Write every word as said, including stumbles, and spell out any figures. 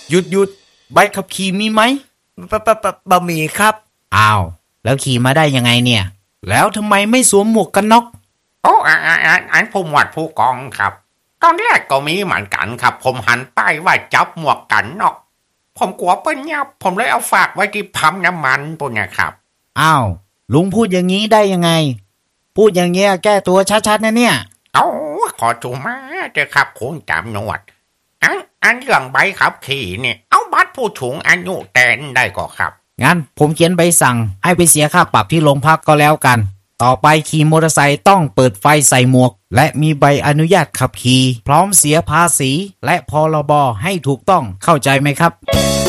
หยุดหยุดใบขับขี่มีไหมบะบะบะบะมีครับอ้าวแล้วขี่มาได้ยังไงเนี่ยแล้วทำไมไม่สวมหมวกกันน็อกโอ้อันอันอันผู้หมวดผู้กองครับตอนแรกก็มีเหมือนกันครับผมหันป้ายว่าจับหมวกกันน็อกผมกลัวเปิ้นยับผมเลยเอาฝากไว้ที่ปั๊มน้ำมันพวกนี้ครับอ้าวลุงพูดอย่างนี้ได้ยังไงพูดอย่างเงี้ยแก้ตัวชัดๆนะเนี่ยเอาขอจูมาเถอะครับคุณจำนวดอันอันเรื่องใบขับขี่เนี่ยเอาบัตรผู้สูงอายุแทนได้ก็ครับงั้นผมเขียนใบสั่งให้ไปเสียค่าปรับที่โรงพักก็แล้วกันต่อไปขี่มอเตอร์ไซค์ต้องเปิดไฟใส่หมวกและมีใบอนุญาตขับขี่พร้อมเสียภาษีและพรบให้ถูกต้องเข้าใจไหมครับ